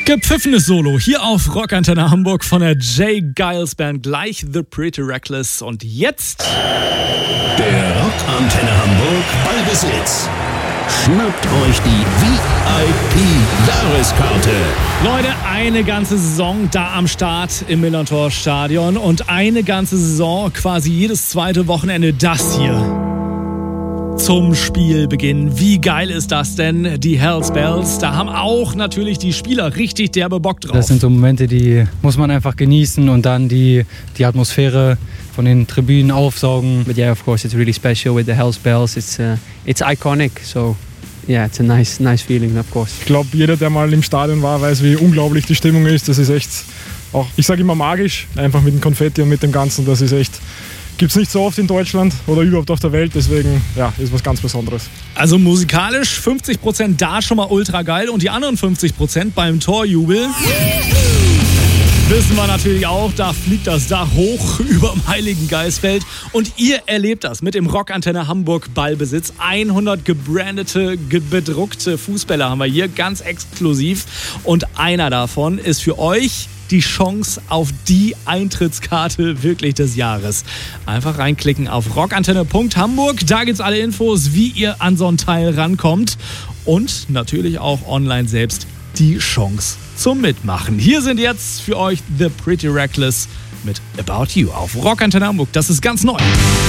Gepfiffenes Solo hier auf Rockantenne Hamburg von der J. Geils Band, gleich The Pretty Reckless. Und jetzt der Rockantenne Hamburg Ballbesitz. Schnappt euch die VIP-Jahreskarte. Leute, eine ganze Saison da am Start im Millantor-Stadion und eine ganze Saison, quasi jedes zweite Wochenende das hier zum Spielbeginn. Wie geil ist das denn? Die Hells Bells, da haben auch natürlich die Spieler richtig derbe Bock drauf. Das sind so Momente, die muss man einfach genießen und dann die Atmosphäre von den Tribünen aufsaugen. But yeah, of course, it's really special with the Hells Bells. It's iconic, so yeah, it's a nice feeling, of course. Ich glaube, jeder, der mal im Stadion war, weiß, wie unglaublich die Stimmung ist. Das ist echt auch, ich sage immer magisch, einfach mit dem Konfetti und mit dem Ganzen. Das ist echt, gibt es nicht so oft in Deutschland oder überhaupt auf der Welt, deswegen ja, ist was ganz Besonderes. Also musikalisch 50% da schon mal ultra geil und die anderen 50% beim Torjubel wissen wir natürlich auch, da fliegt das Dach hoch über dem Heiligen Geistfeld und ihr erlebt das mit dem Rockantenne Hamburg Ballbesitz. 100 gebrandete, bedruckte Fußbälle haben wir hier, ganz exklusiv und einer davon ist für euch die Chance auf die Eintrittskarte wirklich des Jahres. Einfach reinklicken auf rockantenne.hamburg, da gibt's alle Infos, wie ihr an so ein Teil rankommt und natürlich auch online selbst die Chance zum Mitmachen. Hier sind jetzt für euch The Pretty Reckless mit About You auf Rockantenne Hamburg. Das ist ganz neu.